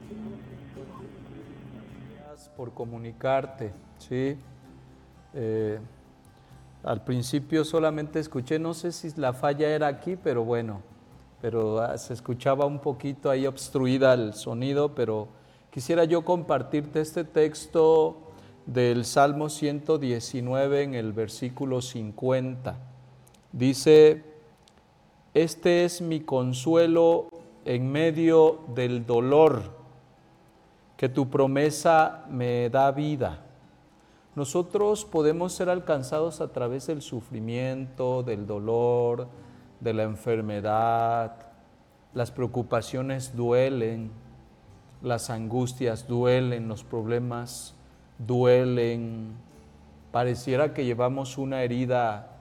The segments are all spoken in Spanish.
Gracias por comunicarte, ¿sí? Al principio solamente escuché, no sé si la falla era aquí, pero bueno, se escuchaba un poquito ahí obstruida el sonido, pero quisiera yo compartirte este texto del Salmo 119 en el versículo 50. Dice: este es mi consuelo en medio del dolor, que tu promesa me da vida. Nosotros podemos ser alcanzados a través del sufrimiento, del dolor, de la enfermedad. Las preocupaciones duelen, las angustias duelen, los problemas duelen. Pareciera que llevamos una herida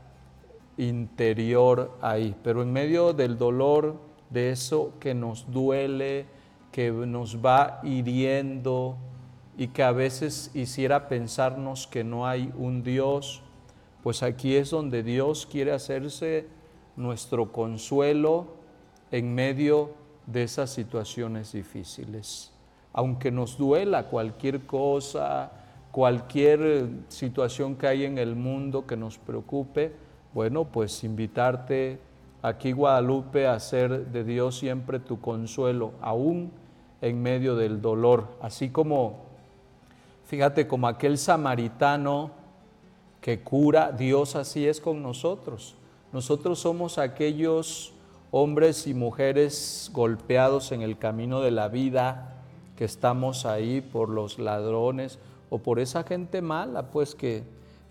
interior ahí, pero en medio del dolor, de eso que nos duele, que nos va hiriendo y que a veces hiciera pensarnos que no hay un Dios, pues aquí es donde Dios quiere hacerse nuestro consuelo en medio de esas situaciones difíciles. Aunque nos duela cualquier cosa, cualquier situación que hay en el mundo que nos preocupe, bueno, pues invitarte aquí, Guadalupe, a hacer de Dios siempre tu consuelo, aún en medio del dolor. Así como, fíjate, como aquel samaritano que cura, Dios así es con nosotros. Nosotros somos aquellos hombres y mujeres golpeados en el camino de la vida, que estamos ahí por los ladrones o por esa gente mala, pues que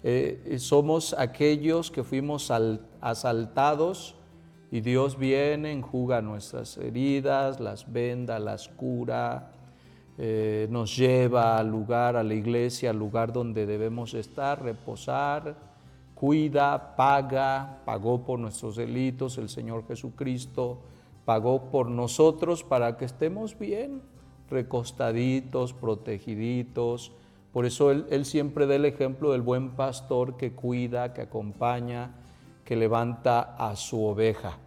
somos aquellos que fuimos asaltados y Dios viene, enjuga nuestras heridas, las venda, las cura, nos lleva al lugar, a la iglesia, al lugar donde debemos estar, reposar, cuida, pagó por nuestros delitos el Señor Jesucristo, pagó por nosotros para que estemos bien, recostaditos, protegiditos. Por eso él siempre da el ejemplo del buen pastor que cuida, que acompaña, que levanta a su oveja.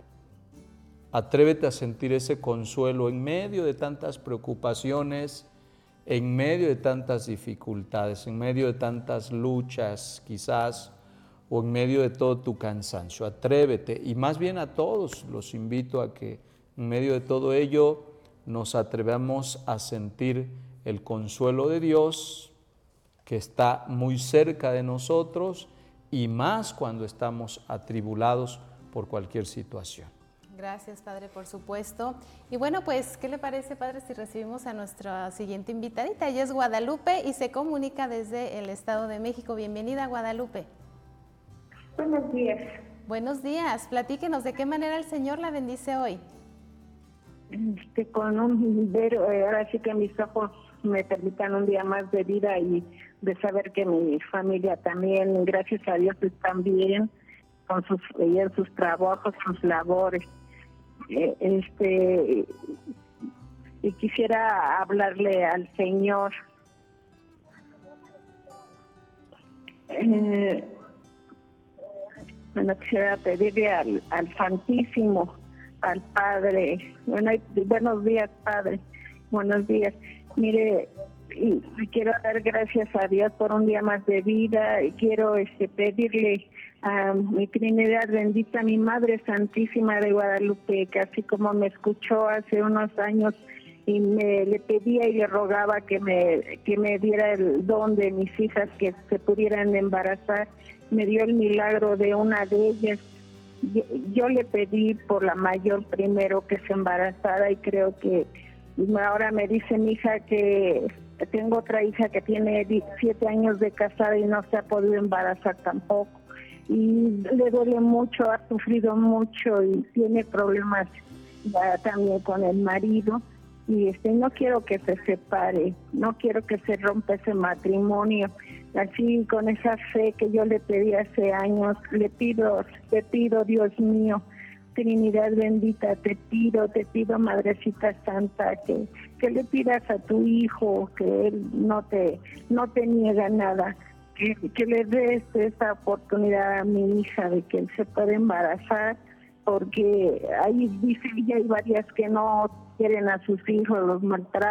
Atrévete a sentir ese consuelo en medio de tantas preocupaciones, en medio de tantas dificultades, en medio de tantas luchas quizás, o en medio de todo tu cansancio. Atrévete, y más bien a todos los invito a que en medio de todo ello nos atrevamos a sentir el consuelo de Dios, que está muy cerca de nosotros, y más cuando estamos atribulados por cualquier situación. Gracias, Padre, por supuesto. Y bueno, pues, ¿qué le parece, Padre, si recibimos a nuestra siguiente invitadita? Ella es Guadalupe y se comunica desde el Estado de México. Bienvenida, Guadalupe. Buenos días. Buenos días. Platíquenos, ¿de qué manera el Señor la bendice hoy? Con un ver, ahora sí que mis ojos me permitan un día más de vida y de saber que mi familia también, gracias a Dios, están bien con sus trabajos, sus labores. Y quisiera hablarle al Señor. Bueno, quisiera pedirle al Santísimo, al Padre. Bueno, buenos días, Padre. Buenos días. Mire, y quiero dar gracias a Dios por un día más de vida. Y quiero pedirle a mi Trinidad bendita, mi Madre Santísima de Guadalupe, que así como me escuchó hace unos años y le pedía y le rogaba que me diera el don de mis hijas que se pudieran embarazar, me dio el milagro de una de ellas. Yo le pedí por la mayor primero que se embarazara, y creo que ahora me dice mi hija que tengo otra hija que tiene 17 años de casada y no se ha podido embarazar tampoco. Y le duele mucho, ha sufrido mucho y tiene problemas ya también con el marido. Y no quiero que se separe, no quiero que se rompa ese matrimonio. Así, con esa fe que yo le pedí hace años, te pido, Dios mío, Trinidad bendita, te pido, Madrecita Santa, que le pidas a tu hijo, que él no te niega nada, que le des esta oportunidad a mi hija de que él se pueda embarazar, porque ahí dice, ya hay varias que no quieren a sus hijos, los maltratan.